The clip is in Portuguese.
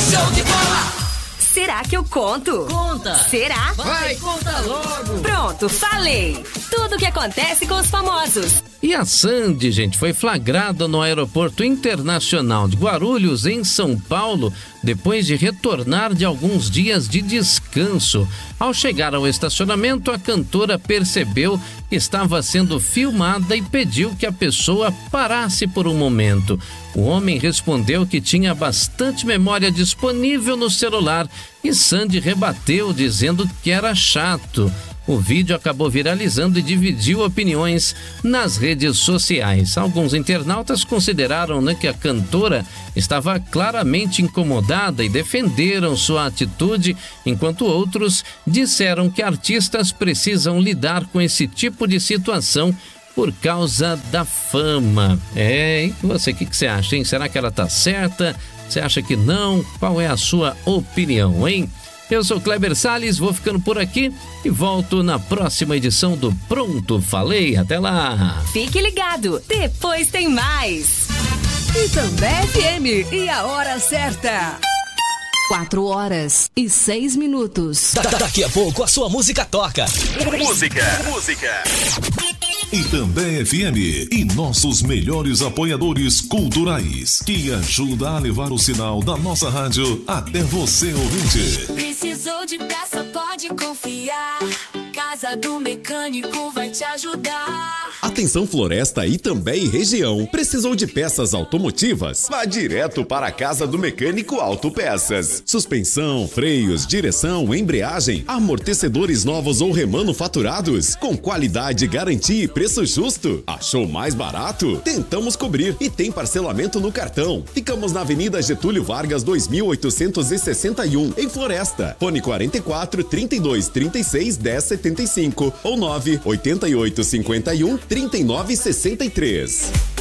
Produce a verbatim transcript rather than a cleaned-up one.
Show de bola! Será que eu conto? Conta! Será? Vai, conta logo! Pronto, falei! Tudo o que acontece com os famosos. E a Sandy, gente, foi flagrada no Aeroporto Internacional de Guarulhos, em São Paulo, depois de retornar de alguns dias de descanso. Ao chegar ao estacionamento, a cantora percebeu que estava sendo filmada e pediu que a pessoa parasse por um momento. O homem respondeu que tinha bastante memória disponível no celular e Sandy rebateu dizendo que era chato. O vídeo acabou viralizando e dividiu opiniões nas redes sociais. Alguns internautas consideraram, né, que a cantora estava claramente incomodada e defenderam sua atitude, enquanto outros disseram que artistas precisam lidar com esse tipo de situação por causa da fama. É, e você, o que, que você acha, hein? Será que ela tá certa? Você acha que não? Qual é a sua opinião, hein? Eu sou Kleber Salles, vou ficando por aqui e volto na próxima edição do Pronto Falei. Até lá! Fique ligado, depois tem mais. Itambé F M e a hora certa. Quatro horas e seis minutos. Da- daqui a pouco a sua música toca. Música, música. Itambé F M e nossos melhores apoiadores culturais, que ajuda a levar o sinal da nossa rádio até você, ouvinte. Precisou de peça, pode confiar. Casa do Mecânico vai te ajudar. Atenção Floresta e também região. Precisou de peças automotivas? Vá direto para a Casa do Mecânico Autopeças. Suspensão, freios, direção, embreagem, amortecedores novos ou remanufaturados, com qualidade, garantia e preço justo. Achou mais barato? Tentamos cobrir e tem parcelamento no cartão. Ficamos na Avenida Getúlio Vargas dois mil oitocentos e sessenta e um, em Floresta. Fone quarenta e quatro, trinta e dois, trinta e seis, dez, setenta e cinco ou nove oito oito cinquenta e um, trinta e nove sessenta e três.